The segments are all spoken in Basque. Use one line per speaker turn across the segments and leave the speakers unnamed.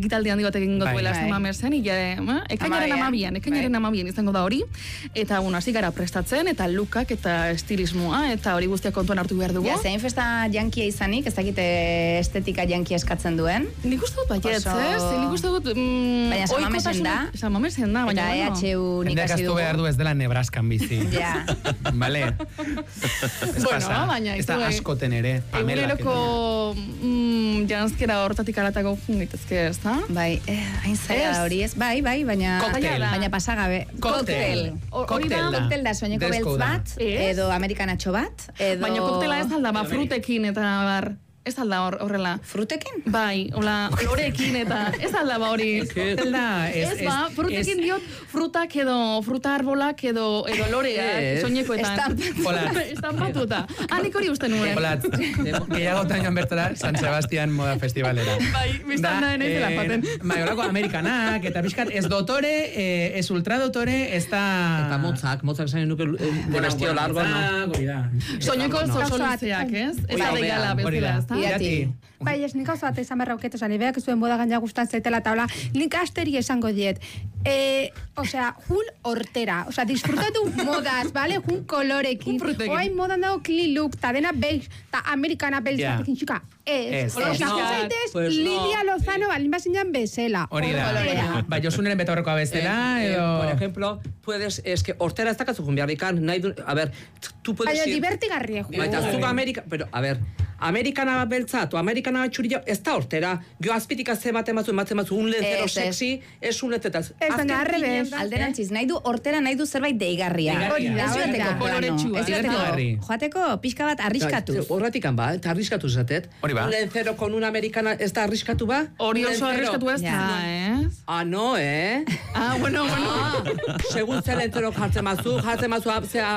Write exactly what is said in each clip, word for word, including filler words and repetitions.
ekitaldi handi bat egin gotuela San Mamesen, ekainaren amabian, ekainaren amabian izango da hori, eta, bueno, hasi gara prestatzen, eta lukak, eta estilismoa, eta hori guztia kontuan hartu behar dugu.
Ja, zein festa jankia izanik, ez dakite estetika jankia eskatzen duen.
Nik uste dut baiet, ez? Nik uste dut...
Baina San Mamesen da.
San Mamesen da, baina,
bueno. Eta E H U nik hasi dugu.
behar du ez dela Nebraskan bizi.
Ja.
Bale? Ez pasa. Ez da askoten ere.
Eguneroko janzkera hortatik aratako fungitezke, ez da?
Bai, hain zaila da hori ez. Bai, bai, baina...
Koktel.
Baina pasagabe.
Koktel.
Koktel da. Koktel da, soineko beltz bat, edo amerikanatxo bat, edo...
Baina koktela ez alda, ba, frutekin eta bar... Ez alda horrela.
Frutekin?
Bai, hola, lorekin eta... Ez alda ba hori.
Ez da...
Ez ba, frutekin diot frutak edo, fruta arbolak edo, edo loreak, soinekoetan. Estampatuta. Hanik hori uste nuen.
Hola, gehiagotan joan bertara San Sebastian Moda Festivalera.
Bai, biztan da ez dela paten.
Bai, horako amerikanak, eta pixkat ez dotore, ez ultradotore, ez da...
Eta motzak, motzak zain nuke de vestido largo, no?
Soineko soluzeak, ez? Ez da degala bezala, ez da?
Irati.
Bai, ez nik hauzo bat izan berra uketu zan, ibeak zuen boda gaina gustan zaitela taula, nik asteri esango diet. E, osea, jun hortera, osea, disfrutatu modaz, bale? Jun kolorekin. Oain modan dago clean look, ta dena beige, ta amerikana beltzatekin txuka. Ez. Osea, zaitez, Lidia Lozano balin bazinan bezala.
Hori da. Bai, Josuneren betaurrekoa bezala, edo...
Por ejemplo, puedes, es que hortera ez dakatzu junbiarrikan, nahi du, a ver, tú puedes ir...
Baina divertigarri egu.
Baina, zuka Amerika, pero, a ver, amerikana bat beltza, tu amerikana bat txurilla, ez da hortera. Gio azpitik azte bat emazu, ematzen mazu, un lencero sexy, ez un lencetaz.
Ez da, arrebez.
Alderantziz, nahi du, hortera nahi du zerbait deigarria.
Deigarria.
Ez joateko plano. Ez joateko, joateko pixka bat arriskatu.
Horratikan ba, eta arriskatu zatet.
Hori ba.
Un lencero con una americana, ez da arriskatu ba?
Hori oso arriskatu ez da, ez?
Ah, no, eh?
Ah, bueno, bueno.
Segun ze lencero jartzen mazu, jartzen mazu,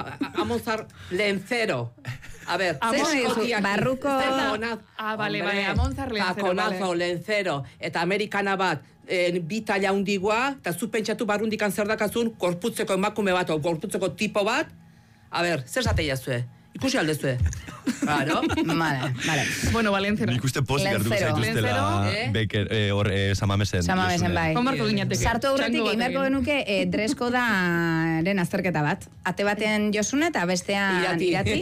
amozar lencero. A ver,
barruko...
Ah, vale, vale, amontzar lencero,
takonazo, lencero, eta amerikana bat, eh, bi talla hundigua, eta zu pentsatu barrundikan zer dakazun, korputzeko emakume bat, o korputzeko tipo bat. A ver, zer zateia zue? Ikusi aldezue. Claro.
Vale, vale.
Bueno, Valencia.
Nik uste pozik hartu zaituztela Beker, hor, Samamesen.
Samamesen, bai.
Konbarko gineateke.
Sartu aurretik, egin beharko genuke, dresko daren azterketa bat. Ate baten Josune eta bestean Irati.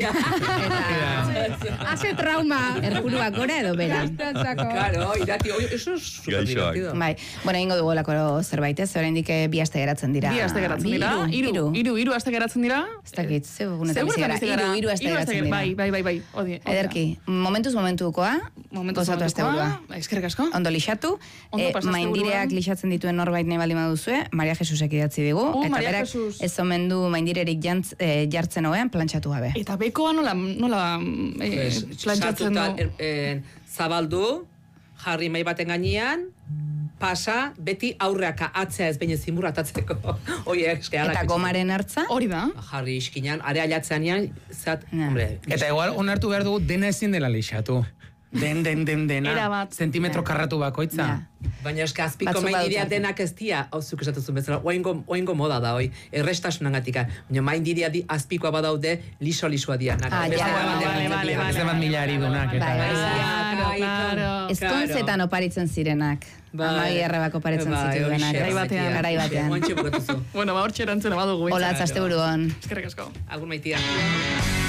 Haze trauma.
Erkuruak gora edo bera.
Claro, Irati, eso es super divertido.
Bai, bueno, ingo dugolako zerbait, ez? Oraindik bi aste geratzen dira.
Bi aste geratzen dira? Iru, iru, iru aste geratzen dira?
Ez dakit, ze gunetan bizigara. Iru, iru aste geratzen dira.
Bai, bai, bai, bai.
Ederki, momentuz momentukoa, gozatu azte burua.
Eskerrik asko.
Ondo lixatu, maindireak lixatzen dituen norbait nahi bali maduzue, Maria Jesusek idatzi digu, eta berak ez omen du maindirerik jartzen hoean plantxatu gabe.
Eta bekoa nola plantxatzen du?
Zabaldu, jarri mai baten gainean, pasa, beti aurreaka atzea ez baina zimurra atatzeko.
Eta gomaren hartza?
Hori da.
Jarri iskinan, area jatzean zat, hombre.
Eta igual, onartu behar dugu, dena ezin dela lixatu. Den, den, den, dena. Zentimetro karratu bakoitza.
Baina eske azpiko maindiria denak ez dia, hau zuk esatuzun bezala, oingo moda da, hoi, errestasunan gatika. Baina maindiria azpikoa badaude, liso-lisoa dia.
Ah, ja,
bale, bale,
Ez eman milari dunak.
Ez kontzetan oparitzen zirenak. Amagi errebako oparitzen zituenak.
Garai batean.
Garai batean.
Bueno,
ba, hor txerantzena badugu.
Hola, atzazte buruan.
Eskerrik asko.
Agur maitia.